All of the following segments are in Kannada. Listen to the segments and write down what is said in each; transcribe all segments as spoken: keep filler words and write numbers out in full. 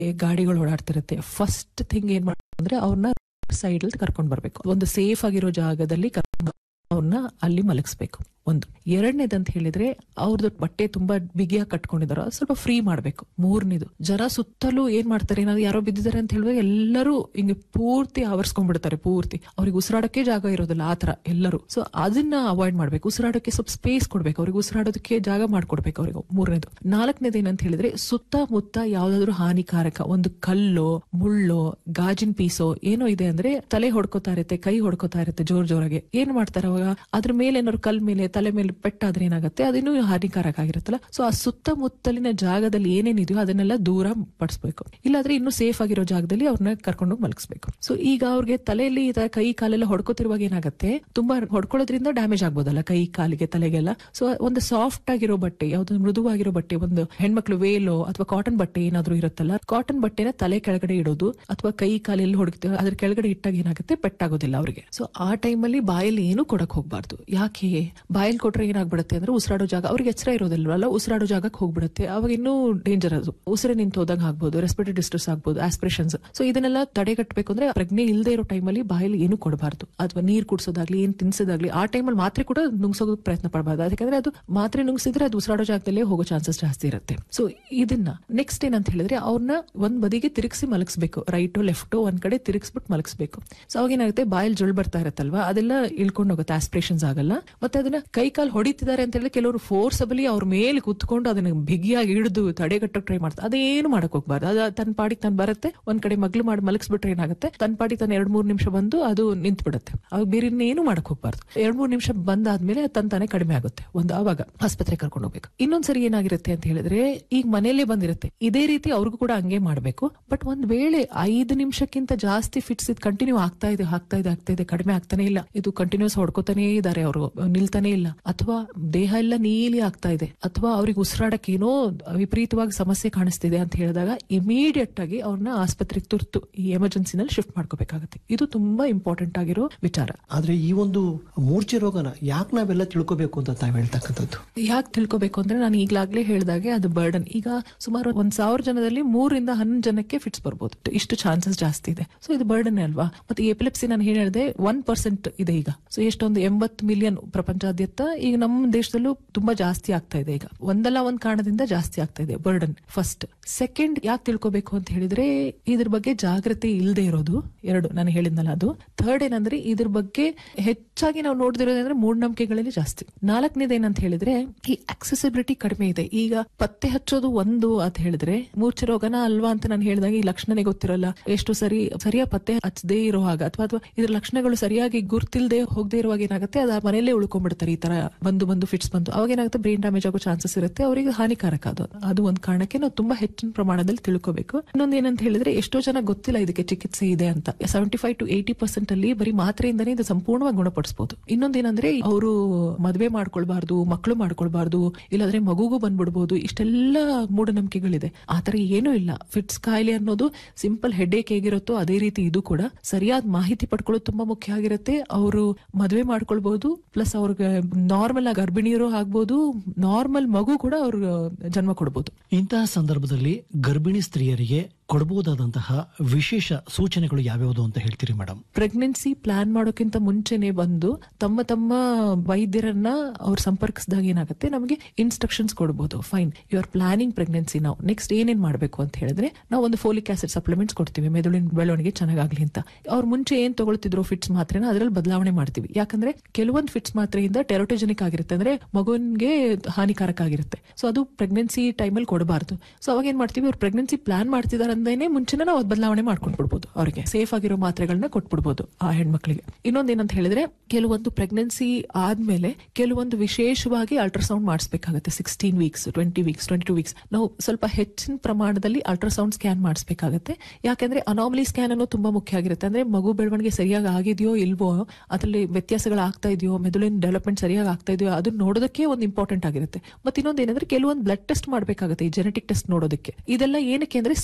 ಗಾಡಿಗಳು ಓಡಾಡ್ತಿರುತ್ತೆ. ಫಸ್ಟ್ ಥಿಂಗ್ ಏನ್ ಮಾಡ್ತಾರೆ ಅವ್ರನ್ನ ಸೈಡ್ ಅಲ್ಲಿ ಕರ್ಕೊಂಡ್ ಬರ್ಬೇಕು. ಒಂದು ಸೇಫ್ ಆಗಿರೋ ಜಾಗದಲ್ಲಿ ಕರ್ಕೊಂಡು ಅವ್ರನ್ನ ಅಲ್ಲಿ ಮಲಗಿಸ್ಬೇಕು. ಒಂದು ಎರಡನೇದಂತ ಹೇಳಿದ್ರೆ ಅವ್ರದ್ದು ಬಟ್ಟೆ ತುಂಬಾ ಬಿಗಿಯಾಗಿ ಕಟ್ಕೊಂಡಿದಾರ, ಸ್ವಲ್ಪ ಫ್ರೀ ಮಾಡ್ಬೇಕು. ಮೂರನೇದು, ಜನ ಸುತ್ತಲೂ ಏನ್ ಮಾಡ್ತಾರೆ, ಏನಾದ್ರು ಯಾರೋ ಬಿದ್ದಿದ್ದಾರೆ ಅಂತ ಹೇಳಿದ್ರೆ ಎಲ್ಲರೂ ಹಿಂಗೆ ಪೂರ್ತಿ ಆವರ್ಸ್ಕೊಂಡ್ಬಿಡ್ತಾರೆ. ಪೂರ್ತಿ ಅವ್ರಿಗೆ ಉಸಿರಾಡಕ್ಕೆ ಜಾಗ ಇರೋದಿಲ್ಲ, ಆತರ ಎಲ್ಲರೂ. ಸೊ ಅದನ್ನ ಅವಾಯ್ಡ್ ಮಾಡ್ಬೇಕು. ಉಸಿರಾಡಕ್ಕೆ ಸ್ವಲ್ಪ ಸ್ಪೇಸ್ ಕೊಡ್ಬೇಕು, ಅವ್ರಿಗೆ ಉಸಿರಾಡೋದಕ್ಕೆ ಜಾಗ ಮಾಡ್ಕೊಡ್ಬೇಕು ಅವ್ರಿಗೆ. ಮೂರನೇದು. ನಾಲ್ಕನೇದು ಏನಂತ ಹೇಳಿದ್ರೆ ಸುತ್ತಮುತ್ತ ಯಾವ್ದಾದ್ರು ಹಾನಿಕಾರಕ ಒಂದು ಕಲ್ಲೋ ಮುಳ್ಳೋ ಗಾಜಿನ ಪೀಸೋ ಏನೋ ಇದೆ ಅಂದ್ರೆ ತಲೆ ಹೊಡ್ಕೋತಾ ಇರುತ್ತೆ, ಕೈ ಹೊಡ್ಕೋತಾ ಇರುತ್ತೆ ಜೋರ್ ಜೋರಾಗೆ. ಏನ್ ಮಾಡ್ತಾರೆ ಅವಾಗ, ಅದ್ರ ಮೇಲೆ ಏನಾದ್ರು ಕಲ್ ಮೇಲೆ ತಲೆ ಮೇಲೆ ಪೆಟ್ಟಾದ್ರೆ ಏನಾಗುತ್ತೆ, ಅದಿನ್ನೂ ಹಾನಿಕಾರಕ ಆಗಿರುತ್ತಲ್ಲ. ಸೊ ಆ ಸುತ್ತಮುತ್ತಲಿನ ಜಾಗದಲ್ಲಿ ಏನೇನಿದೆಯೋ ಅದನ್ನೆಲ್ಲ ದೂರ ಪಡಿಸ್ಬೇಕು. ಇಲ್ಲಾದ್ರೆ ಇನ್ನು ಸೇಫ್ ಆಗಿರೋ ಜಾಗದಲ್ಲಿ ಅವ್ರನ್ನ ಕರ್ಕೊಂಡು ಮಲಗಿಸ್ಬೇಕು. ಸೊ ಈಗ ಅವ್ರಿಗೆ ತಲೆಯಲ್ಲಿ ಕೈ ಕಾಲೆಲ್ಲ ಹೊಡ್ಕೋತಿರುವಾಗ ಏನಾಗುತ್ತೆ, ತುಂಬಾ ಹೊಡ್ಕೊಳ್ಳೋದ್ರಿಂದ ಡ್ಯಾಮೇಜ್ ಆಗ್ಬೋದಲ್ಲ ಕೈ ಕಾಲಿಗೆ ತಲೆಗೆಲ್ಲ. ಸೊ ಒಂದು ಸಾಫ್ಟ್ ಆಗಿರೋ ಬಟ್ಟೆ, ಯಾವ್ದು ಮೃದುವಾಗಿರೋ ಬಟ್ಟೆ, ಒಂದು ಹೆಣ್ಮಕ್ಳು ವೇಲೋ ಅಥವಾ ಕಾಟನ್ ಬಟ್ಟೆ ಏನಾದ್ರು ಇರುತ್ತಲ್ಲ, ಕಾಟನ್ ಬಟ್ಟೆನ ತಲೆ ಕೆಳಗಡೆ ಇಡೋದು ಅಥವಾ ಕೈ ಕಾಲೆಲ್ಲಿ ಹೊಡ್ತೀವಿ ಅದ್ರ ಕೆಳಗಡೆ ಇಟ್ಟಾಗ ಏನಾಗುತ್ತೆ, ಪೆಟ್ಟಾಗೋದಿಲ್ಲ ಅವ್ರಿಗೆ. ಸೊ ಆ ಟೈಮಲ್ಲಿ ಬಾಯಲ್ಲಿ ಏನು ಕೊಡಕ್ ಹೋಗ್ಬಾರ್ದು. ಯಾಕೆ, ಬಾಯಲ್ಲಿ ಕೊಟ್ರೆ ಏನಾಗ್ಬಿಡುತ್ತೆ ಅಂದ್ರೆ ಉಸಿರಾಡೋ ಜಾಗ ಅವ್ರಿಗೆ ಎಚ್ಚರ ಇರೋದಿಲ್ವಲ್ಲ, ಉಸಿರಾಡೋ ಜಾಗಕ್ಕೆ ಹೋಗ್ಬಿಡುತ್ತೆ. ಅವಾಗ ಇನ್ನೂ ಡೇಂಜರ್. ಅದು ಉಸಿರು ನಿಂತು ಹೋದಾಗ ಆಗ್ಬೋದು, ರೆಸ್ಪಿರೇಟರಿ ಡಿಸ್ಟ್ರೆಸ್ ಆಗ್ಬೋದು, ಆಸ್ಪಿರೇಷನ್ಸ್. ಸೊ ಇದನ್ನೆಲ್ಲ ತಡೆಗಟ್ಟಬೇಕು ಅಂದ್ರೆ ಪ್ರಜ್ಞೆ ಇಲ್ಲದೆ ಇರೋ ಟೈಮಲ್ಲಿ ಬಾಯಲ್ಲಿ ಏನು ಕೊಡಬಾರ್ದು. ಅಥವಾ ನೀರ್ ಕುಡಿಸೋದಾಗ್ಲಿ ಏನ್ ತಿನ್ಸೋದಾಗ್ಲಿ ಆ ಟೈಮಲ್ಲಿ ಮಾತ್ರೆ ಕೂಡ ನುಂಗ್ಸೋದಕ್ಕೆ ಪ್ರಯತ್ನ ಪಡಬಾರ್ದು. ಯಾಕಂದ್ರೆ ಅದು ಮಾತ್ರೆ ನುಂಗ್ಸಿದ್ರೆ ಅದು ಉಸಿರಾಡೋ ಜಾಗದಲ್ಲೇ ಹೋಗೋ ಚಾನ್ಸಸ್ ಜಾಸ್ತಿ ಇರುತ್ತೆ. ಸೊ ಇದನ್ನ ನೆಕ್ಸ್ಟ್ ಏನಂತ ಹೇಳಿದ್ರೆ ಅವ್ರನ್ನ ಒಂದ್ ಬದಿಗೆ ತಿರುಗಿಸಿ ಮಲಗಿಸ್ಬೇಕು. ರೈಟೋ ಲೆಫ್ಟೋ ಒಂದ್ ಕಡೆ ತಿರುಗಿಸ್ಬಿಟ್ಟು ಮಲಗಿಸ್ಬೇಕು. ಸೊ ಅವಾಗ ಏನಾಗುತ್ತೆ, ಬಾಯಲ್ಲಿ ಜೊಳ್ ಬರ್ತಾ ಇರತ್ತಲ್ವಾ, ಅದೆಲ್ಲ ಇಳ್ಕೊಂಡು ಹೋಗುತ್ತೆ, ಆಸ್ಪಿರೇಷನ್ಸ್ ಆಗಲ್ಲ. ಮತ್ತೆ ಅದನ್ನ ಕೈ ಕಾಲು ಹೊಡಿತಿದ್ದಾರೆ ಅಂತ ಹೇಳಿದ್ರೆ ಕೆಲವರು ಫೋರ್ಸಬಲಿ ಅವ್ರ ಮೇಲೆ ಕುತ್ಕೊಂಡು ಅದನ್ನ ಬಿಗಿಯಾಗಿ ಹಿಡಿದು ತಡೆಗಟ್ಟಕ್ಕೆ ಟ್ರೈ ಮಾಡ್ತಾರೆ. ಅದೇನು ಮಾಡಕ್ ಹೋಗ್ಬಾರ್ದು. ಅದ ತನ್ನ ಪಾಡಿಗೆ ತಾನು ಬರುತ್ತೆ, ಒಂದ್ ಕಡೆ ಮಗ್ಲು ಮಾಡಿ ಮಲಗಿಸ್ಬಿಟ್ರೆ ಏನಾಗುತ್ತೆ, ತನ್ನ ಪಾಡಿಗೆ ತಾನು ಎರಡ್ ಮೂರ್ ನಿಮಿಷ ಬಂದು ಅದು ನಿಂತ್ ಬಿಡುತ್ತೆ. ಅವಾಗ ಬೇರೆ ಏನು ಮಾಡಕ್ ಹೋಗ್ಬಾರ್ದು. ಎರಡ್ ಮೂರ್ ನಿಮಿಷ ಬಂದಾದ್ಮೇಲೆ ತನ್ ತಾನೇ ಕಡಿಮೆ ಆಗುತ್ತೆ. ಒಂದು ಆವಾಗ ಆಸ್ಪತ್ರೆ ಕರ್ಕೊಂಡು ಹೋಗ್ಬೇಕು. ಇನ್ನೊಂದ್ಸರಿ ಏನಾಗಿರುತ್ತೆ ಅಂತ ಹೇಳಿದ್ರೆ, ಈಗ ಮನೆಯಲ್ಲೇ ಬಂದಿರುತ್ತೆ, ಇದೇ ರೀತಿ ಅವ್ರಿಗೂ ಕೂಡ ಹಂಗೆ ಮಾಡ್ಬೇಕು. ಬಟ್ ಒಂದ್ ವೇಳೆ ಐದು ನಿಮಿಷಕ್ಕಿಂತ ಜಾಸ್ತಿ ಫಿಟ್ಸ್ ಇದು ಕಂಟಿನ್ಯೂ ಆಗ್ತಾ ಇದೆ ಆಗ್ತಾ ಇದೆ ಆಗ್ತಾ ಇದೆ ಕಡಿಮೆ ಆಗ್ತಾನೆ ಇಲ್ಲ, ಇದು ಕಂಟಿನ್ಯೂಸ್ ಹೊಡ್ಕೋತಾನೆ ಇದಾರೆ, ಅವರು ನಿಲ್ತಾನೆ ಇಲ್ಲ, ಅಥವಾ ದೇಹ ಎಲ್ಲ ನೀಲಿ ಆಗ್ತಾ ಇದೆ, ಅಥವಾ ಅವ್ರಿಗೆ ಉಸಿರಾಡಕ್ಕೆ ಏನೋ ವಿಪರೀತವಾಗಿ ಸಮಸ್ಯೆ ಕಾಣಿಸ್ತಿದೆ ಅಂತ ಹೇಳಿದಾಗ ಇಮಿಡಿಯೇಟ್ ಆಗಿ ಅವ್ರನ್ನ ಆಸ್ಪತ್ರೆಗೆ ತುರ್ತು ಈ ಎಮರ್ಜೆನ್ಸಿನಲ್ಲಿ ಶಿಫ್ಟ್ ಮಾಡ್ಕೋಬೇಕಾಗುತ್ತೆ. ಇದು ತುಂಬಾ ಇಂಪಾರ್ಟೆಂಟ್ ಆಗಿರೋ ವಿಚಾರ. ಆದ್ರೆ ಈ ಒಂದು ಮೂರ್ಛೆ ರೋಗನ ಯಾಕೆ ನಾವೆಲ್ಲ ತಿಳ್ಕೋಬೇಕು ಅಂತ ತಾವ್ ಹೇಳ್ತಕ್ಕಂಥದ್ದು? ಯಾಕೆ ತಿಳ್ಕೋಬೇಕು ಅಂದ್ರೆ ನಾನು ಈಗಾಗ್ಲೇ ಹೇಳಿದಾಗೆ ಅದು ಬರ್ಡನ್. ಈಗ ಸುಮಾರು ಒಂದ್ ಸಾವಿರ ಜನದಲ್ಲಿ ಮೂರರಿಂದ ಹನ್ನೊಂದು ಜನಕ್ಕೆ ಫಿಟ್ಸ್ ಬರ್ಬೋದು, ಇಷ್ಟು ಚಾನ್ಸಸ್ ಜಾಸ್ತಿ ಇದೆ. ಸೊ ಇದು ಬರ್ಡನ್ ಅಲ್ವಾ. ಮತ್ತೆ ಎಪಿಲೆಪ್ಸಿ ನಾನು ಏನ್ ಹೇಳಿದೆ ಒನ್ ಪರ್ಸೆಂಟ್ ಇದೆ ಈಗ. ಸೊ ಎಷ್ಟೊಂದು ಎಂಬತ್ತು ಮಿಲಿಯನ್ ಪ್ರಪಂಚಾದ್ಯಂತ, ಈಗ ನಮ್ಮ ದೇಶದಲ್ಲೂ ತುಂಬಾ ಜಾಸ್ತಿ ಆಗ್ತಾ ಇದೆ. ಈಗ ಒಂದಲ್ಲ ಒಂದ್ ಕಾರಣದಿಂದ ಜಾಸ್ತಿ ಆಗ್ತಾ ಇದೆ ಬರ್ಡನ್. ಫಸ್ಟ್. ಸೆಕೆಂಡ್, ಯಾಕೆ ತಿಳ್ಕೋಬೇಕು ಅಂತ ಹೇಳಿದ್ರೆ ಇದ್ರ ಬಗ್ಗೆ ಜಾಗೃತಿ ಇಲ್ಲದೆ ಇರೋದು, ಎರಡು ನಾನು ಹೇಳಿದ್ನಲ್ಲ ಅದು. ಥರ್ಡ್ ಏನಂದ್ರೆ ಇದ್ರ ಬಗ್ಗೆ ಹೆಚ್ಚಾಗಿ ನಾವು ನೋಡ್ದಿರೋದಂದ್ರೆ ಮೂಢನಂಬಿಕೆಗಳಲ್ಲಿ ಜಾಸ್ತಿ. ನಾಲ್ಕನೇದು ಏನಂತ ಹೇಳಿದ್ರೆ ಈ ಆಕ್ಸೆಸಿಬಿಲಿಟಿ ಕಡಿಮೆ ಇದೆ. ಈಗ ಪತ್ತೆ ಹಚ್ಚೋದು ಒಂದು ಅಂತ ಹೇಳಿದ್ರೆ ಮೂರ್ಛೆ ರೋಗನ ಅಲ್ವಾ ಅಂತ ನಾನು ಹೇಳಿದಾಗ ಈ ಲಕ್ಷಣನೇ ಗೊತ್ತಿರಲ್ಲ, ಎಷ್ಟು ಸರಿ ಸರಿಯಾಗಿ ಪತ್ತೆ ಹಚ್ಚದೇ ಇರುವಾಗ ಅಥವಾ ಅಥವಾ ಇದ್ರ ಲಕ್ಷಣಗಳು ಸರಿಯಾಗಿ ಗುರ್ತಿಲ್ದೆ ಹೋಗದೆ ಇರುವಾಗ ಏನಾಗುತ್ತೆ, ಅದ ಮನೆಯಲ್ಲೇ ಉಳ್ಕೊಂಡ್ಬಿಡ್ತಾರೆ. ಈ ತರ ಬಂದು ಬಂದು ಫಿಟ್ಸ್ ಬಂದು ಅವಾಗ ಏನಾಗುತ್ತೆ, ಬ್ರೈನ್ ಡ್ಯಾಮೇಜ್ ಆಗೋ ಚಾನ್ಸಸ್ ಇರುತ್ತೆ, ಅವರಿಗೆ ಹಾನಿಕಾರಕ. ಅದು ಅದು ಒಂದ್ ಕಾರಣಕ್ಕೆ ನಾವು ತುಂಬಾ ಹೆಚ್ಚಿನ ಪ್ರಮಾಣದಲ್ಲಿ ತಿಳ್ಕೋಬೇಕು. ಇನ್ನೊಂದು ಏನಂತ ಹೇಳಿದ್ರೆ ಎಷ್ಟೋ ಜನ ಗೊತ್ತಿಲ್ಲ ಇದಕ್ಕೆ ಚಿಕಿತ್ಸೆ ಇದೆ ಅಂತ. Seventy five to eighty percent ಅಲ್ಲಿ ಬರೀ ಮಾತ್ರೆಯಿಂದನೇ ಇದು ಸಂಪೂರ್ಣವಾಗಿ ಗುಣಪಡಿಸಬಹುದು. ಇನ್ನೊಂದೇನಂದ್ರೆ ಅವರು ಮದುವೆ ಮಾಡ್ಕೊಳ್ಬಾರ್ದು, ಮಕ್ಕಳು ಮಾಡ್ಕೊಳ್ಬಾರ್ದು, ಇಲ್ಲಾಂದ್ರೆ ಮಗುಗೂ ಬಂದ್ಬಿಡ್ಬಹುದು, ಇಷ್ಟೆಲ್ಲ ಮೂಢನಂಬಿಕೆಗಳಿದೆ. ಆತರ ಏನೂ ಇಲ್ಲ. ಫಿಟ್ಸ್ ಕಾಯಿಲೆ ಅನ್ನೋದು ಸಿಂಪಲ್ ಹೆಡ್ಏಕ್ ಹೇಗಿರುತ್ತೋ ಅದೇ ರೀತಿ ಇದು ಕೂಡ. ಸರಿಯಾದ ಮಾಹಿತಿ ಪಡ್ಕೊಳ್ಳೋದು ತುಂಬಾ ಮುಖ್ಯ ಆಗಿರುತ್ತೆ. ಅವರು ಮದುವೆ ಮಾಡ್ಕೊಳ್ಬಹುದು, ಪ್ಲಸ್ ಅವ್ರಿಗೆ ನಾರ್ಮಲ್ ಆಗಿ ಗರ್ಭಿಣಿಯರು ಆಗ್ಬಹುದು, ನಾರ್ಮಲ್ ಮಗು ಕೂಡ ಅವ್ರಿಗೆ ಜನ್ಮ ಕೊಡಬಹುದು. ಇಂತಹ ಸಂದರ್ಭದಲ್ಲಿ ಗರ್ಭಿಣಿ ಸ್ತ್ರೀಯರಿಗೆ ಕೊಡಬಹುದಾದಂತಹ ವಿಶೇಷ ಸೂಚನೆಗಳು ಯಾವ್ಯಾವುದು ಅಂತ ಹೇಳ್ತೀರಿ ಮೇಡಮ್? ಪ್ರೆಗ್ನೆನ್ಸಿ ಪ್ಲಾನ್ ಮಾಡೋಕ್ಕಿಂತ ಮುಂಚೆನೆ ಬಂದು ತಮ್ಮ ತಮ್ಮ ವೈದ್ಯರನ್ನ ಅವ್ರು ಸಂಪರ್ಕಿಸಿದಾಗ ಏನಾಗುತ್ತೆ, ನಮಗೆ ಇನ್ಸ್ಟ್ರಕ್ಷನ್ಸ್ ಕೊಡಬಹುದು. Fine, you are planning pregnancy, ನಾವು ನೆಕ್ಸ್ಟ್ ಏನೇನ್ ಮಾಡಬೇಕು ಅಂತ ಹೇಳಿದ್ರೆ ನಾವು ಒಂದು ಫೋಲಿಕ್ ಆಸಿಡ್ ಸಪ್ಲಿಮೆಂಟ್ಸ್ ಕೊಡ್ತೀವಿ, ಮೆದುಳಿನ ಬೆಳವಣಿಗೆ ಚೆನ್ನಾಗಾಗ್ಲಿ ಅಂತ. ಅವ್ರು ಮುಂಚೆ ಏನ್ ತಗೊಳ್ತಿದ್ರು ಫಿಟ್ಸ್ ಮಾತ್ರೆನ ಅದರಲ್ಲಿ ಬದಲಾವಣೆ ಮಾಡ್ತೀವಿ. ಯಾಕಂದ್ರೆ ಕೆಲವೊಂದು ಫಿಟ್ಸ್ ಮಾತ್ರೆಯಿಂದ ಟೆರೋಟೋಜೆನಿಕ್ ಆಗಿರುತ್ತೆ, ಅಂದ್ರೆ ಮಗುವಿಗೆ ಹಾನಿಕಾರಕ ಆಗಿರುತ್ತೆ. ಸೊ ಅದು ಪ್ರೆಗ್ನೆನ್ಸಿ ಟೈಮಲ್ಲಿ ಕೊಡಬಾರ್ದು. ಸೊ ಅವಾಗ ಏನ್ ಮಾಡ್ತೀವಿ, ಅವ್ರು ಪ್ರೆಗ್ನೆನ್ಸಿ ಪ್ಲಾನ್ ಮಾಡ್ತಿದಾರೆ ಅಂದೇನೆ ಮುಂಚೆನೇ ನಾವು ಬದಲಾವಣೆ ಮಾಡ್ಕೊಂಡ್ಬಿಡ್ಬೋದು, ಅವ್ರಿಗೆ ಸೇಫ್ ಆಗಿರೋ ಮಾತ್ರೆಗಳನ್ನ ಕೊಟ್ಬಿಡ್ಬೋದು ಆ ಹೆಣ್ಮಕ್ಳಿಗೆ. ಇನ್ನೊಂದೇನಂತ ಹೇಳಿದ್ರೆ ಕೆಲವೊಂದು ಪ್ರೆಗ್ನೆನ್ಸಿ ಆದ್ಮೇಲೆ ಕೆಲವೊಂದು ವಿಶೇಷವಾಗಿ ultrasound ಮಾಡಿಸಬೇಕಾಗುತ್ತೆ. Sixteen weeks twenty weeks twenty two weeks ನಾವು ಸ್ವಲ್ಪ ಹೆಚ್ಚಿನ ಪ್ರಮಾಣದಲ್ಲಿ ಅಲ್ಟ್ರಾಸೌಂಡ್ ಸ್ಕ್ಯಾನ್ ಮಾಡಿಸಬೇಕಾಗುತ್ತೆ. ಯಾಕಂದ್ರೆ ಅನಾಮಲಿ ಸ್ಕ್ಯಾನ್ ಅನ್ನೋ ತುಂಬಾ ಮುಖ್ಯ ಆಗಿರುತ್ತೆ. ಅಂದ್ರೆ ಮಗು ಬೆಳವಣಿಗೆ ಸರಿಯಾಗಿ ಆಗಿದೆಯೋ ಇಲ್ವೋ, ಅದರಲ್ಲಿ ವ್ಯತ್ಯಾಸಗಳು ಆಗ್ತಾ ಇದೆಯೋ, ಮೆದುಳಿನ ಡೆವಲಪ್ಮೆಂಟ್ ಸರಿಯಾಗಿ ಆಗ್ತಾ ಇದೆಯೋ ಅದನ್ನ ನೋಡೋದಕ್ಕೆ ಒಂದು ಇಂಪಾರ್ಟೆಂಟ್ ಆಗಿರುತ್ತೆ. ಮತ್ತೆ ಇನ್ನೊಂದು ಏನಂದ್ರೆ ಕೆಲವೊಂದು ಬ್ಲಡ್ ಟೆಸ್ಟ್ ಮಾಡಬೇಕಾಗುತ್ತೆ, ಈ ಜೆನೆಟಿಕ್ ಟೆಸ್ಟ್ ನೋಡೋದಕ್ಕೆ. ಇದೆಲ್ಲ ಏನಕ್ಕೆ ಅಂದ್ರೆ ಸೇಫ್ ಆಗಿ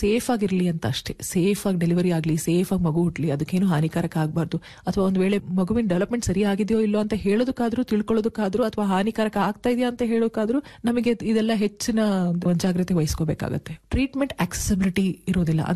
ಆಗಿರ್ಲಿ ಅಂತ ಅಷ್ಟೇ. ಸೇಫ್ ಆಗಿ ಡೆಲಿವರಿ ಆಗ್ಲಿ, ಸೇಫ್ ಆಗಿ ಮಗು ಹುಟ್ಲಿ, ಅದಕ್ಕೇನು ಹಾನಿಕಾರಕ ಆಗಬಾರ್ದು. ಅಥವಾ ಒಂದ್ ವೇಳೆ ಮಗುವಿನ ಡೆವಲಪ್ಮೆಂಟ್ ಸರಿ ಆಗಿದೆಯೋ ಇಲ್ಲೋ ಅಂತ ಹೇಳೋದಕ್ಕಾದ್ರೂ, ತಿಳ್ಕೊಳ್ಳೋದಕ್ಕಾದ್ರೂ, ಅಥವಾ ಹಾನಿಕಾರಕ ಆಗ್ತಾ ಇದೆಯಾ ಅಂತ ಹೇಳೋಕಾದ್ರೂ ನಮಗೆ ಇದೆಲ್ಲ ಹೆಚ್ಚಿನ ಜಾಗ್ರತೆ ವಹಿಸ್ಕೋಬೇಕಾಗತ್ತೆ. ಟ್ರೀಟ್ಮೆಂಟ್ ಆಕ್ಸೆಸಿಬಿಲಿಟಿ ಇರೋದಿಲ್ಲ.